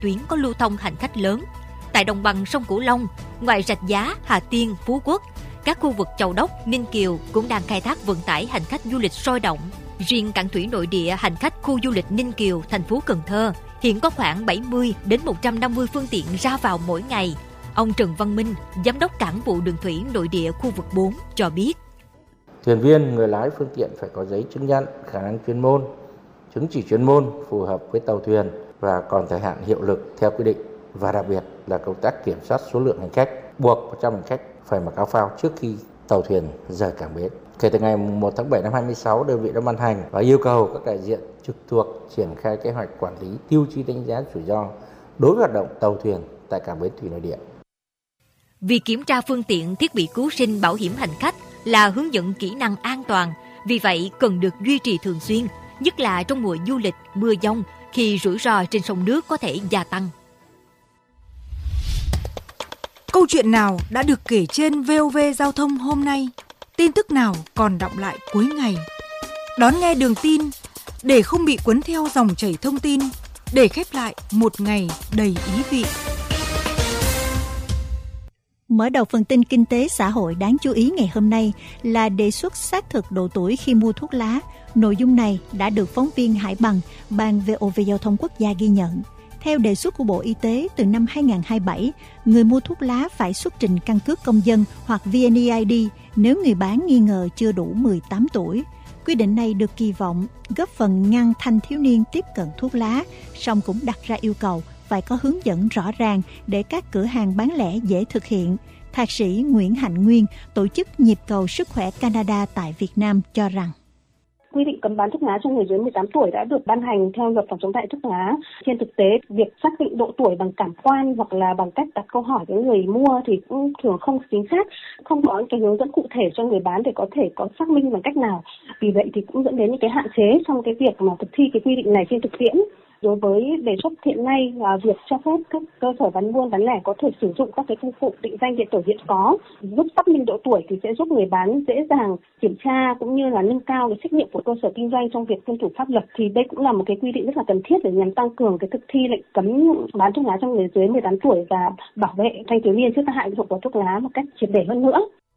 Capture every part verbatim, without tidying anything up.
tuyến có lưu thông hành khách lớn. Tại đồng bằng sông Cửu Long, ngoài Rạch Giá, Hà Tiên, Phú Quốc, các khu vực Châu Đốc, Ninh Kiều cũng đang khai thác vận tải hành khách du lịch sôi động. Riêng cảng thủy nội địa hành khách khu du lịch Ninh Kiều, thành phố Cần Thơ, hiện có khoảng bảy mươi đến một trăm năm mươi phương tiện ra vào mỗi ngày. Ông Trần Văn Minh, Giám đốc Cảng vụ Đường thủy nội địa khu vực bốn cho biết. Thuyền viên, người lái phương tiện phải có giấy chứng nhận khả năng chuyên môn, chứng chỉ chuyên môn phù hợp với tàu thuyền và còn thời hạn hiệu lực theo quy định. Và đặc biệt là công tác kiểm soát số lượng hành khách, buộc một trăm hành khách phải mặc áo phao trước khi tàu thuyền rời cảng bến. Kể từ ngày một tháng bảy năm hai mươi sáu, đơn vị đã ban hành và yêu cầu các đại diện trực thuộc triển khai kế hoạch quản lý tiêu chí đánh giá rủi ro đối với hoạt động tàu thuyền tại cảng bến thủy nội địa. Việc kiểm tra phương tiện, thiết bị cứu sinh, bảo hiểm hành khách là hướng dẫn kỹ năng an toàn, vì vậy cần được duy trì thường xuyên, nhất là trong mùa du lịch, mưa giông khi rủi ro trên sông nước có thể gia tăng. Câu chuyện nào đã được kể trên vê o vê Giao thông hôm nay? Tin tức nào còn đọng lại cuối ngày? Đón nghe Đường tin để không bị cuốn theo dòng chảy thông tin, để khép lại một ngày đầy ý vị. Mở đầu phần tin kinh tế xã hội đáng chú ý ngày hôm nay là đề xuất xác thực độ tuổi khi mua thuốc lá. Nội dung này đã được phóng viên Hải Bằng, ban vê o vê Giao thông Quốc gia ghi nhận. Theo đề xuất của Bộ Y tế, từ năm hai không hai bảy, người mua thuốc lá phải xuất trình căn cước công dân hoặc vê en e i đê nếu người bán nghi ngờ chưa đủ mười tám tuổi. Quy định này được kỳ vọng góp phần ngăn thanh thiếu niên tiếp cận thuốc lá, song cũng đặt ra yêu cầu phải có hướng dẫn rõ ràng để các cửa hàng bán lẻ dễ thực hiện. Thạc sĩ Nguyễn Hạnh Nguyên, tổ chức Nhịp cầu Sức khỏe Canada tại Việt Nam cho rằng quy định cấm bán thuốc lá cho người dưới mười tám tuổi đã được ban hành theo luật phòng chống hại thuốc lá. Trên thực tế, việc xác định độ tuổi bằng cảm quan hoặc là bằng cách đặt câu hỏi với người mua thì cũng thường không chính xác, không có những cái hướng dẫn cụ thể cho người bán để có thể có xác minh bằng cách nào. Vì vậy thì cũng dẫn đến những cái hạn chế trong cái việc mà thực thi cái quy định này trên thực tiễn. Đối với đề xuất hiện nay là việc cho phép các cơ sở bán buôn bán lẻ có thể sử dụng các cái công cụ định danh điện tử hiện có giúp xác minh độ tuổi thì sẽ giúp người bán dễ dàng kiểm tra cũng như là nâng cao cái trách nhiệm của cơ sở kinh doanh trong việc tuân thủ pháp luật. Thì đây cũng là một cái quy định rất là cần thiết để nhằm tăng cường cái thực thi lệnh cấm bán thuốc lá cho người dưới mười tám tuổi và bảo vệ thanh thiếu niên trước tác hại của thuốc lá một cách triệt để hơn nữa.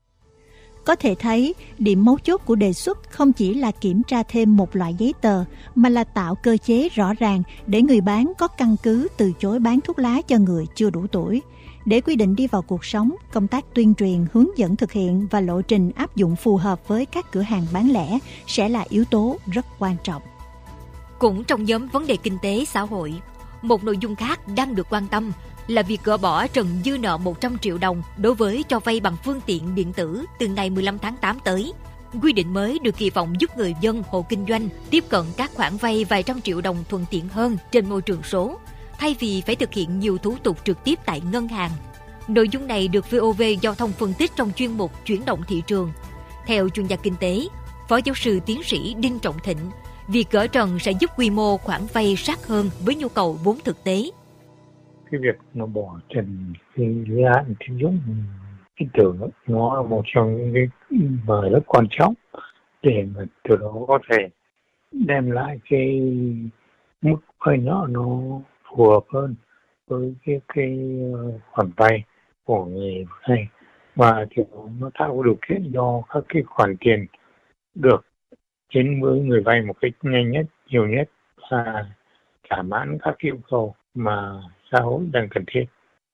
Có thể thấy, điểm mấu chốt của đề xuất không chỉ là kiểm tra thêm một loại giấy tờ, mà là tạo cơ chế rõ ràng để người bán có căn cứ từ chối bán thuốc lá cho người chưa đủ tuổi. Để quy định đi vào cuộc sống, công tác tuyên truyền, hướng dẫn thực hiện và lộ trình áp dụng phù hợp với các cửa hàng bán lẻ sẽ là yếu tố rất quan trọng. Cũng trong nhóm vấn đề kinh tế xã hội, một nội dung khác đang được quan tâm là việc gỡ bỏ trần dư nợ một trăm triệu đồng đối với cho vay bằng phương tiện điện tử từ ngày mười lăm tháng tám tới. Quy định mới được kỳ vọng giúp người dân, hộ kinh doanh tiếp cận các khoản vay vài trăm triệu đồng thuận tiện hơn trên môi trường số, thay vì phải thực hiện nhiều thủ tục trực tiếp tại ngân hàng. Nội dung này được vê o vê Giao thông phân tích trong chuyên mục Chuyển động thị trường. Theo chuyên gia kinh tế, Phó giáo sư tiến sĩ Đinh Trọng Thịnh, việc gỡ trần sẽ giúp quy mô khoản vay sát hơn với nhu cầu vốn thực tế. Cái việc nó bỏ trần cái hạn tín dụng điện tử nó là một trong những cái mà rất quan trọng để mà từ đó có thể đem lại cái mức vay nợ nó phù hợp hơn với cái cái khoản vay của người vay, và thì nó tạo điều kiện cho các cái khoản tiền được đến với người vay một cách nhanh nhất, nhiều nhất và thỏa mãn các yêu cầu mà xã hội đang cần thiết.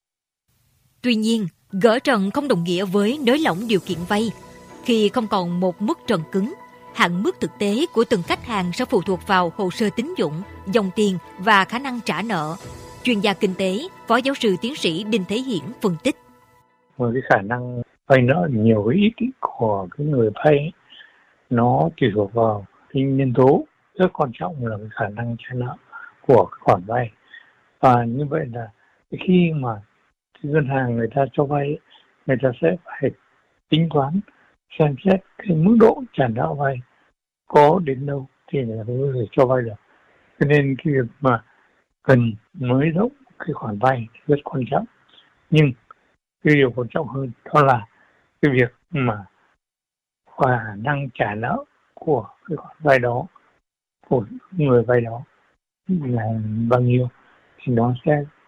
Tuy nhiên, gỡ trần không đồng nghĩa với nới lỏng điều kiện vay. Khi không còn một mức trần cứng, hạn mức thực tế của từng khách hàng sẽ phụ thuộc vào hồ sơ tín dụng, dòng tiền và khả năng trả nợ. Chuyên gia kinh tế, Phó giáo sư tiến sĩ Đinh Thế Hiển phân tích. Với cái khả năng vay nợ nhiều ít của cái người vay, nó tùy thuộc vào cái nhân tố rất quan trọng là cái khả năng trả nợ của cái khoản vay. Và như vậy là khi mà cái ngân hàng người ta cho vay, người ta sẽ phải tính toán xem xét cái mức độ trả nợ vay có đến đâu thì là có thể cho vay được. Cho nên cái việc mà cần nới rộng cái khoản vay rất quan trọng. Nhưng cái điều quan trọng hơn đó là cái việc mà khả năng trả nợ của cái khoản vay đó, của người vay đó là bao nhiêu thì nó sẽ